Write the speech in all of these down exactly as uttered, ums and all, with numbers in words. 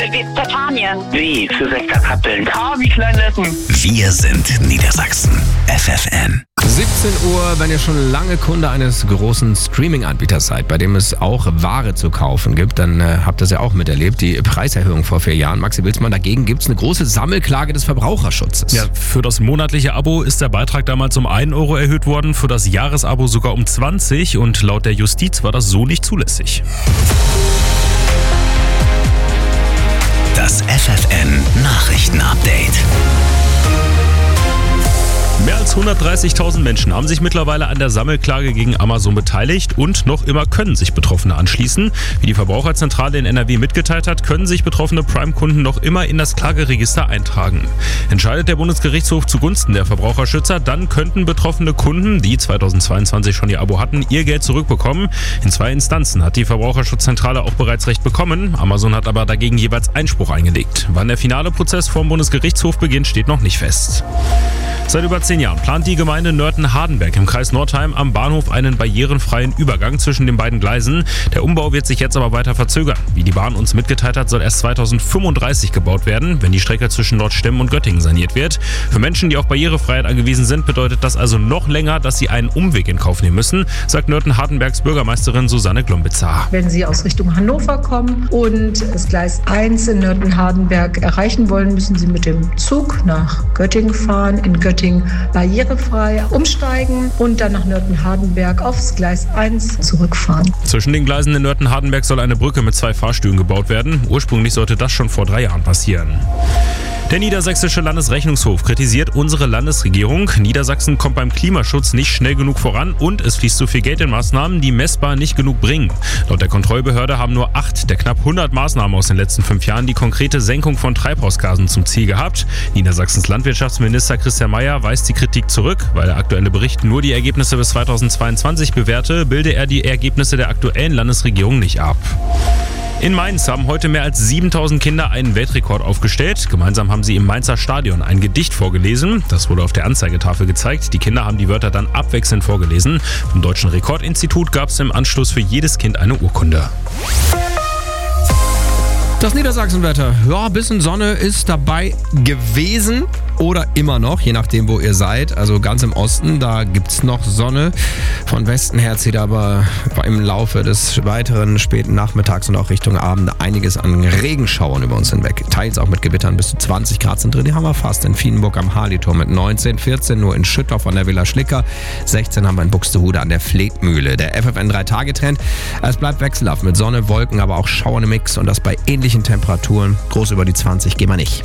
wie Britannien. Wie für Westerkappeln. Ah, wie Kleinletten. Wir sind Niedersachsen. F F N. siebzehn Uhr, wenn ihr schon lange Kunde eines großen Streaming-Anbieters seid, bei dem es auch Ware zu kaufen gibt, dann äh, habt ihr es ja auch miterlebt, die Preiserhöhung vor vier Jahren. Maxi Wilsmann, dagegen gibt es eine große Sammelklage des Verbraucherschutzes. Ja, für das monatliche Abo ist der Beitrag damals um einen Euro erhöht worden, für das Jahresabo sogar um zwanzig und laut der Justiz war das so nicht zulässig. Das F F N Nachrichtenupdate. Mehr als hundertdreißigtausend Menschen haben sich mittlerweile an der Sammelklage gegen Amazon beteiligt und noch immer können sich Betroffene anschließen. Wie die Verbraucherzentrale in N R W mitgeteilt hat, können sich betroffene Prime-Kunden noch immer in das Klageregister eintragen. Entscheidet der Bundesgerichtshof zugunsten der Verbraucherschützer, dann könnten betroffene Kunden, die zweitausendzweiundzwanzig schon ihr Abo hatten, ihr Geld zurückbekommen. In zwei Instanzen hat die Verbraucherschutzzentrale auch bereits Recht bekommen. Amazon hat aber dagegen jeweils Einspruch eingelegt. Wann der finale Prozess vor dem Bundesgerichtshof beginnt, steht noch nicht fest. Seit über zehn Jahren plant die Gemeinde Nörten-Hardenberg im Kreis Nordheim am Bahnhof einen barrierefreien Übergang zwischen den beiden Gleisen. Der Umbau wird sich jetzt aber weiter verzögern. Wie die Bahn uns mitgeteilt hat, soll erst zweitausendfünfunddreißig gebaut werden, wenn die Strecke zwischen Nordstemmen und Göttingen saniert wird. Für Menschen, die auf Barrierefreiheit angewiesen sind, bedeutet das also noch länger, dass sie einen Umweg in Kauf nehmen müssen, sagt Nörten-Hardenbergs Bürgermeisterin Susanne Glombitzer. Wenn Sie aus Richtung Hannover kommen und das Gleis eins in Nörten-Hardenberg erreichen wollen, müssen Sie mit dem Zug nach Göttingen fahren, in Göttingen barrierefrei umsteigen und dann nach Nörten-Hardenberg aufs Gleis eins zurückfahren. Zwischen den Gleisen in Nörten-Hardenberg soll eine Brücke mit zwei Fahrstühlen gebaut werden. Ursprünglich sollte das schon vor drei Jahren passieren. Der Niedersächsische Landesrechnungshof kritisiert unsere Landesregierung. Niedersachsen kommt beim Klimaschutz nicht schnell genug voran und es fließt zu viel Geld in Maßnahmen, die messbar nicht genug bringen. Laut der Kontrollbehörde haben nur acht der knapp hundert Maßnahmen aus den letzten fünf Jahren die konkrete Senkung von Treibhausgasen zum Ziel gehabt. Niedersachsens Landwirtschaftsminister Christian Mayer weist die Kritik zurück. Weil der aktuelle Bericht nur die Ergebnisse bis zweitausendzweiundzwanzig bewährte, bilde er die Ergebnisse der aktuellen Landesregierung nicht ab. In Mainz haben heute mehr als siebentausend Kinder einen Weltrekord aufgestellt. Gemeinsam haben sie im Mainzer Stadion ein Gedicht vorgelesen. Das wurde auf der Anzeigetafel gezeigt. Die Kinder haben die Wörter dann abwechselnd vorgelesen. Vom Deutschen Rekordinstitut gab es im Anschluss für jedes Kind eine Urkunde. Das Niedersachsenwetter. Ja, ein bisschen Sonne ist dabei gewesen oder immer noch, je nachdem, wo ihr seid. Also ganz im Osten, da gibt's noch Sonne. Von Westen her zieht aber im Laufe des weiteren späten Nachmittags und auch Richtung Abend einiges an Regenschauern über uns hinweg. Teils auch mit Gewittern, bis zu zwanzig Grad sind drin. Die haben wir fast in Viehdenburg am Harlitor mit neunzehn, vierzehn nur in Schüttorf an der Villa Schlicker, sechzehn haben wir in Buxtehude an der Flegmühle. Der F F N drei Tage Trend, es bleibt wechselhaft mit Sonne, Wolken, aber auch Schauern im Mix und das bei ähnlichen Temperaturen. Groß über die zwanzig gehen wir nicht.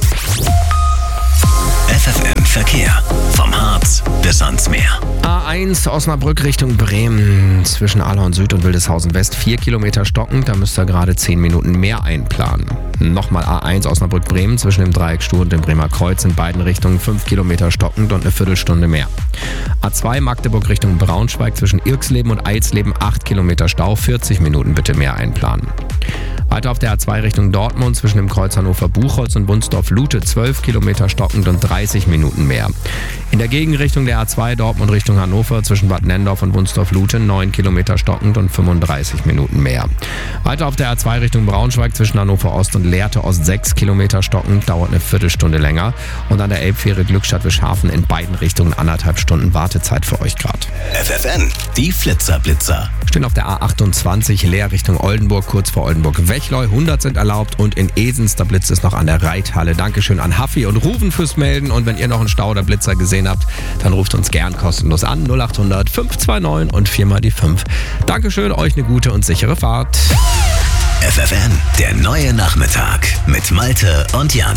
F F N Verkehr. Vom Harz bis ans Meer. A eins Osnabrück Richtung Bremen. Zwischen Ahlhorn Süd und Wildeshausen West. Vier Kilometer stockend. Da müsst ihr gerade zehn Minuten mehr einplanen. Nochmal A eins Osnabrück Bremen. Zwischen dem Dreieck Stuhr und dem Bremer Kreuz in beiden Richtungen. Fünf Kilometer stockend und eine Viertelstunde mehr. A zwei Magdeburg Richtung Braunschweig. Zwischen Irksleben und Eilsleben. Acht Kilometer Stau. vierzig Minuten bitte mehr einplanen. Weiter auf der A zwei Richtung Dortmund zwischen dem Kreuz Hannover-Buchholz und Wunsdorf-Lute zwölf Kilometer stockend und dreißig Minuten mehr. In der Gegenrichtung der A zwei Dortmund Richtung Hannover zwischen Bad Nendorf und Wunsdorf-Lute neun Kilometer stockend und fünfunddreißig Minuten mehr. Weiter auf der A zwei Richtung Braunschweig zwischen Hannover Ost und Lehrte Ost sechs Kilometer stockend, dauert eine Viertelstunde länger. Und an der Elbfähre Glückstadt-Wischhafen in beiden Richtungen anderthalb Stunden Wartezeit für euch gerade. F F N, die Flitzer-Blitzer. Stehen auf der A achtundzwanzig leer Richtung Oldenburg, kurz vor Oldenburg-Wechleu. hundert sind erlaubt und in Esens, da blitzt es noch an der Reithalle. Dankeschön an Haffi und Rufen fürs Melden. Und wenn ihr noch einen Stau oder Blitzer gesehen habt, dann ruft uns gern kostenlos an. null acht hundert fünf zwei neun und viermal die fünf. Dankeschön, euch eine gute und sichere Fahrt. F F N, der neue Nachmittag mit Malte und Jan.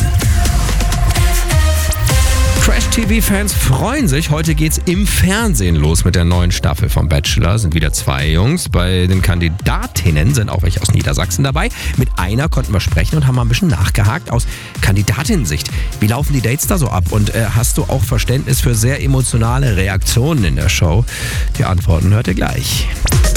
Trash-T V-Fans freuen sich. Heute geht's im Fernsehen los mit der neuen Staffel vom Bachelor. Sind wieder zwei Jungs. Bei den Kandidatinnen sind auch welche aus Niedersachsen dabei. Mit einer konnten wir sprechen und haben mal ein bisschen nachgehakt aus Kandidatinnen-Sicht. Wie laufen die Dates da so ab? Und äh, hast du auch Verständnis für sehr emotionale Reaktionen in der Show? Die Antworten hört ihr gleich.